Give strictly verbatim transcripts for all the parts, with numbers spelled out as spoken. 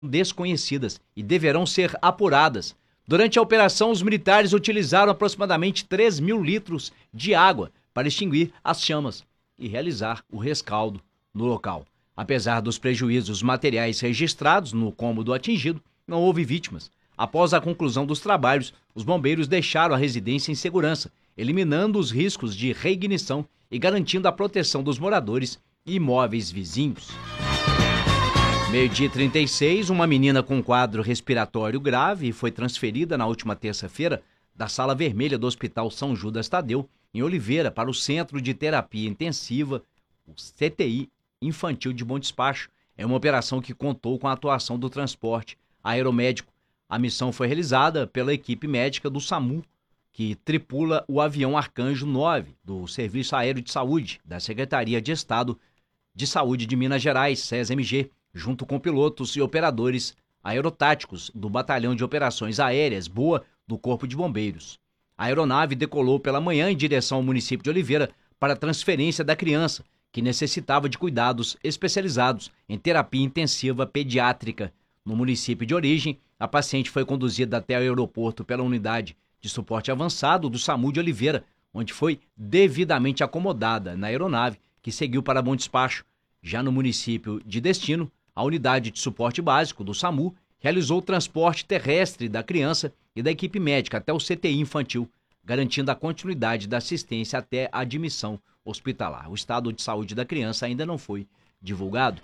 desconhecidas e deverão ser apuradas. Durante a operação, os militares utilizaram aproximadamente três mil litros de água para extinguir as chamas e realizar o rescaldo no local. Apesar dos prejuízos materiais registrados no cômodo atingido, não houve vítimas. Após a conclusão dos trabalhos, os bombeiros deixaram a residência em segurança, eliminando os riscos de reignição e garantindo a proteção dos moradores e imóveis vizinhos. Meio-dia e trinta e seis, uma menina com quadro respiratório grave foi transferida na última terça-feira da Sala Vermelha do Hospital São Judas Tadeu, em Oliveira, para o Centro de Terapia Intensiva, o C T I Infantil de Bom Despacho. É uma operação que contou com a atuação do transporte aeromédico. A missão foi realizada pela equipe médica do SAMU, que tripula o avião Arcanjo nove, do Serviço Aéreo de Saúde, da Secretaria de Estado de Saúde de Minas Gerais, SESA-M G, junto com pilotos e operadores aerotáticos do Batalhão de Operações Aéreas BOA do Corpo de Bombeiros. A aeronave decolou pela manhã em direção ao município de Oliveira para a transferência da criança, que necessitava de cuidados especializados em terapia intensiva pediátrica. No município de origem, a paciente foi conduzida até o aeroporto pela unidade de suporte avançado do SAMU de Oliveira, onde foi devidamente acomodada na aeronave, que seguiu para Bom Despacho. Já no município de destino, a unidade de suporte básico do SAMU realizou o transporte terrestre da criança e da equipe médica até o C T I infantil, garantindo a continuidade da assistência até a admissão hospitalar. O estado de saúde da criança ainda não foi divulgado.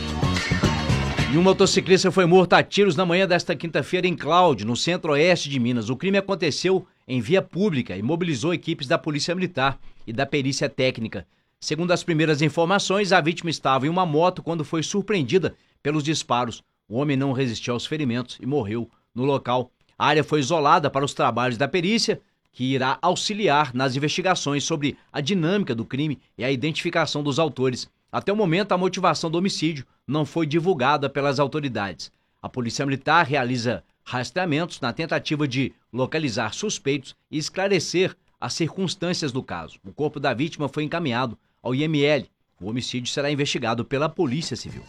E um motociclista foi morto a tiros na manhã desta quinta-feira em Cláudio, no centro-oeste de Minas. O crime aconteceu em via pública e mobilizou equipes da Polícia Militar e da Perícia Técnica. Segundo as primeiras informações, a vítima estava em uma moto quando foi surpreendida pelos disparos. O homem não resistiu aos ferimentos e morreu no local. A área foi isolada para os trabalhos da perícia, que irá auxiliar nas investigações sobre a dinâmica do crime e a identificação dos autores. Até o momento, a motivação do homicídio não foi divulgada pelas autoridades. A Polícia Militar realiza rastreamentos na tentativa de localizar suspeitos e esclarecer as circunstâncias do caso. O corpo da vítima foi encaminhado ao I M L. O homicídio será investigado pela Polícia Civil.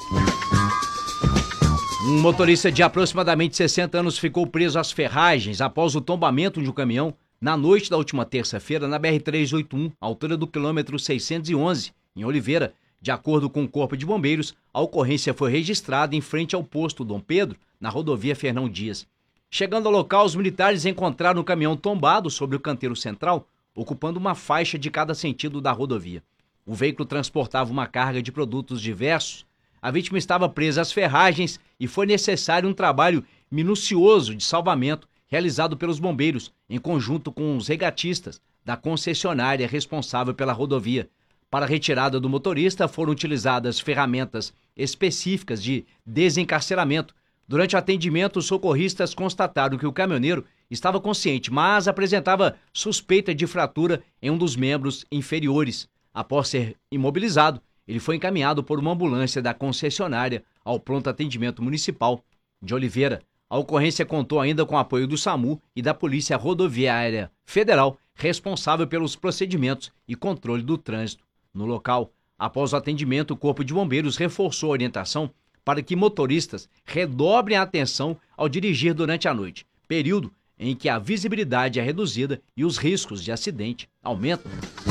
Um motorista de aproximadamente sessenta anos ficou preso às ferragens após o tombamento de um caminhão na noite da última terça-feira na B R trezentos e oitenta e um, altura do quilômetro seiscentos e onze, em Oliveira. De acordo com o Corpo de Bombeiros, a ocorrência foi registrada em frente ao posto Dom Pedro, na rodovia Fernão Dias. Chegando ao local, os militares encontraram o caminhão tombado sobre o canteiro central, ocupando uma faixa de cada sentido da rodovia. O veículo transportava uma carga de produtos diversos. A vítima estava presa às ferragens e foi necessário um trabalho minucioso de salvamento realizado pelos bombeiros, em conjunto com os regatistas da concessionária responsável pela rodovia. Para a retirada do motorista foram utilizadas ferramentas específicas de desencarceramento. Durante o atendimento, os socorristas constataram que o caminhoneiro estava consciente, mas apresentava suspeita de fratura em um dos membros inferiores. Após ser imobilizado, ele foi encaminhado por uma ambulância da concessionária ao pronto atendimento municipal de Oliveira. A ocorrência contou ainda com o apoio do SAMU e da Polícia Rodoviária Federal, responsável pelos procedimentos e controle do trânsito no local. Após o atendimento, o Corpo de Bombeiros reforçou a orientação para que motoristas redobrem a atenção ao dirigir durante a noite, período em que a visibilidade é reduzida e os riscos de acidente aumentam.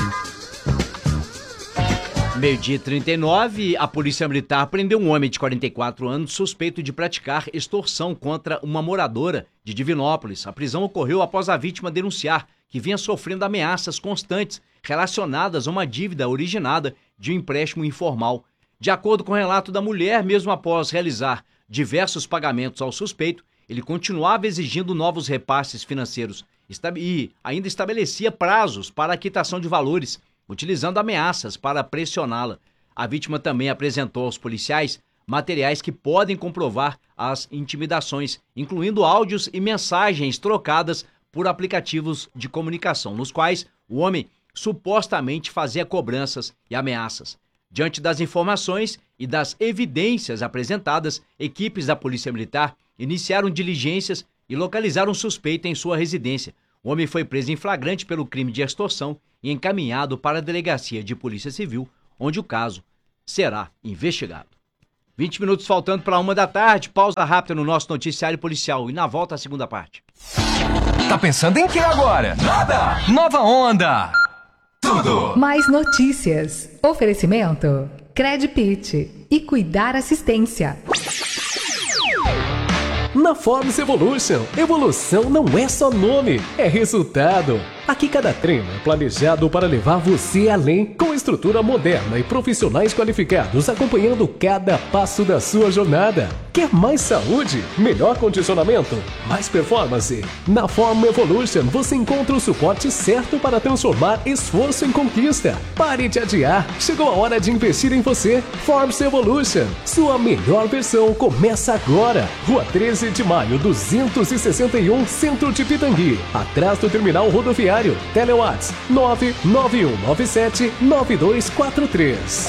Meio-dia e trinta e nove, a Polícia Militar prendeu um homem de quarenta e quatro anos suspeito de praticar extorsão contra uma moradora de Divinópolis. A prisão ocorreu após a vítima denunciar que vinha sofrendo ameaças constantes relacionadas a uma dívida originada de um empréstimo informal. De acordo com o relato da mulher, mesmo após realizar diversos pagamentos ao suspeito, ele continuava exigindo novos repasses financeiros e ainda estabelecia prazos para a quitação de valores, utilizando ameaças para pressioná-la. A vítima também apresentou aos policiais materiais que podem comprovar as intimidações, incluindo áudios e mensagens trocadas por aplicativos de comunicação, nos quais o homem supostamente fazia cobranças e ameaças. Diante das informações e das evidências apresentadas, equipes da Polícia Militar iniciaram diligências e localizaram um suspeito em sua residência. O homem foi preso em flagrante pelo crime de extorsão e encaminhado para a Delegacia de Polícia Civil, onde o caso será investigado. vinte minutos faltando para uma da tarde, pausa rápida no nosso noticiário policial e na volta a segunda parte. Tá pensando em que agora? Nada! Nova Onda! Tudo! Mais notícias. Oferecimento Credpit e Cuidar Assistência. Na Forbes Evolution, evolução não é só nome, é resultado. Aqui cada treino é planejado para levar você além, com estrutura moderna e profissionais qualificados acompanhando cada passo da sua jornada. Quer mais saúde? Melhor condicionamento? Mais performance? Na Form Evolution você encontra o suporte certo para transformar esforço em conquista. Pare de adiar, chegou a hora de investir em você. Forbes Evolution, sua melhor versão começa agora. Rua treze de maio, duzentos e sessenta e um, Centro de Pitangui, atrás do terminal rodoviário. Telewatts nove nove um nove sete nove dois quatro três.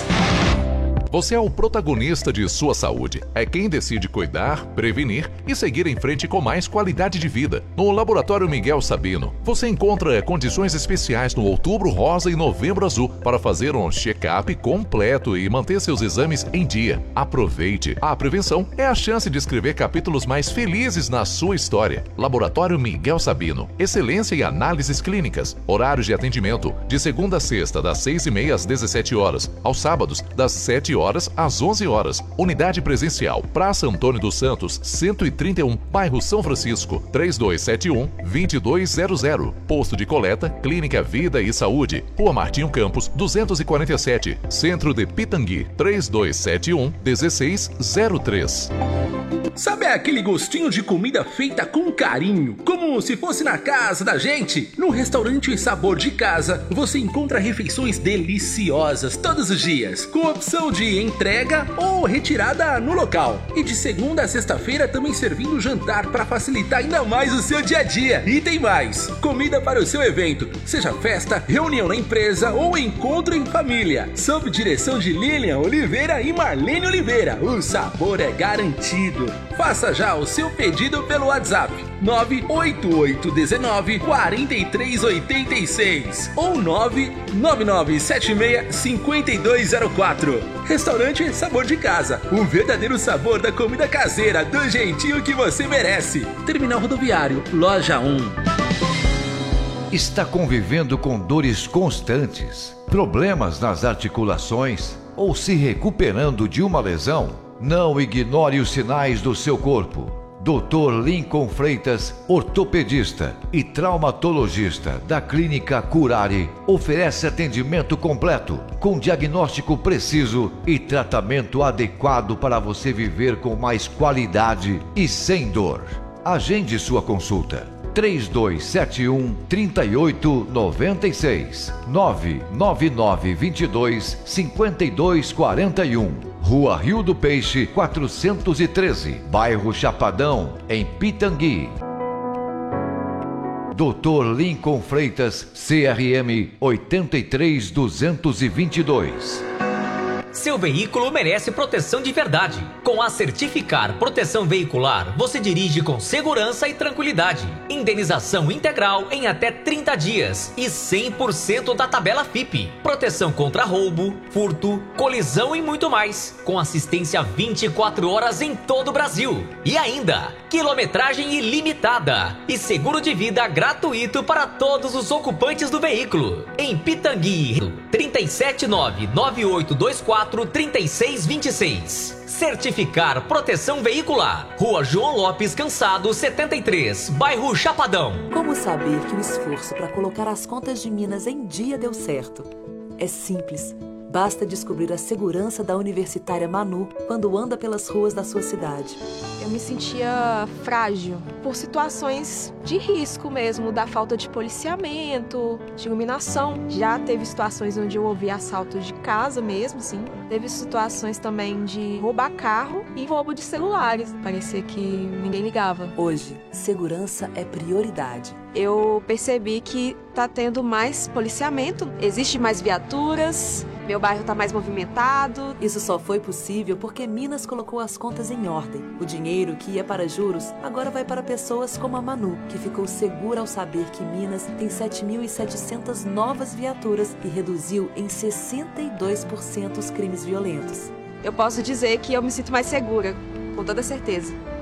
Você é o protagonista de sua saúde. É quem decide cuidar, prevenir e seguir em frente com mais qualidade de vida. No Laboratório Miguel Sabino, você encontra condições especiais no Outubro Rosa e Novembro Azul para fazer um check-up completo e manter seus exames em dia. Aproveite! A prevenção é a chance de escrever capítulos mais felizes na sua história. Laboratório Miguel Sabino. Excelência em análises clínicas. Horários de atendimento de segunda a sexta, das seis e meia às dezessete horas. Aos sábados, das sete horas às onze horas. Unidade presencial, Praça Antônio dos Santos, cento e trinta e um, bairro São Francisco, três dois sete um, dois dois zero zero. Posto de coleta, Clínica Vida e Saúde, Rua Martinho Campos, duzentos e quarenta e sete, Centro de Pitangui, três dois sete um, um seis zero três. Sabe aquele gostinho de comida feita com carinho, como se fosse na casa da gente? No restaurante Sabor de Casa, você encontra refeições deliciosas todos os dias, com opção de entrega ou retirada no local. E de segunda a sexta-feira também servindo jantar para facilitar ainda mais o seu dia a dia. E tem mais, comida para o seu evento, seja festa, reunião na empresa ou encontro em família. Sob direção de Lilian Oliveira e Marlene Oliveira, o sabor é garantido. Faça já o seu pedido pelo WhatsApp nove oito oito um nove, quatro três oito seis ou nove nove nove sete seis cinco dois zero quatro. Restaurante Sabor de Casa, o verdadeiro sabor da comida caseira, do jeitinho que você merece. Terminal Rodoviário, Loja um. Está convivendo com dores constantes, problemas nas articulações ou se recuperando de uma lesão? Não ignore os sinais do seu corpo. doutor Lincoln Freitas, ortopedista e traumatologista da Clínica Curare, oferece atendimento completo, com diagnóstico preciso e tratamento adequado para você viver com mais qualidade e sem dor. Agende sua consulta. três dois sete um, três oito nove seis, nove nove nove dois dois cinco dois quatro um. Rua Rio do Peixe, quatrocentos e treze, bairro Chapadão, em Pitangui. doutor Lincoln Freitas, C R M oito três dois dois dois. Seu veículo merece proteção de verdade. Com a Certificar Proteção Veicular, você dirige com segurança e tranquilidade. Indenização integral em até trinta dias e cem por cento da tabela F I P. Proteção contra roubo, furto, colisão e muito mais. Com assistência vinte e quatro horas em todo o Brasil. E ainda, quilometragem ilimitada e seguro de vida gratuito para todos os ocupantes do veículo. Em Pitangui, três sete nove, nove oito dois quatro, três seis dois seis. Certificar Proteção Veicular. Rua João Lopes Cansado, setenta e três, bairro Chapadão. Como saber que o esforço para colocar as contas de Minas em dia deu certo? É simples. Basta descobrir a segurança da universitária Manu quando anda pelas ruas da sua cidade. Eu me sentia frágil por situações de risco mesmo, da falta de policiamento, de iluminação. Já teve situações onde eu ouvi assaltos de casa mesmo, sim. Teve situações também de roubar carro e roubo de celulares. Parecia que ninguém ligava. Hoje, segurança é prioridade. Eu percebi que tá tendo mais policiamento, existe mais viaturas, meu bairro tá mais movimentado. Isso só foi possível porque Minas colocou as contas em ordem. O dinheiro que ia para juros agora vai para pessoas como a Manu, que ficou segura ao saber que Minas tem sete mil e setecentas novas viaturas e reduziu em sessenta e dois por cento os crimes violentos. eu posso dizer que eu me sinto mais segura, com toda certeza.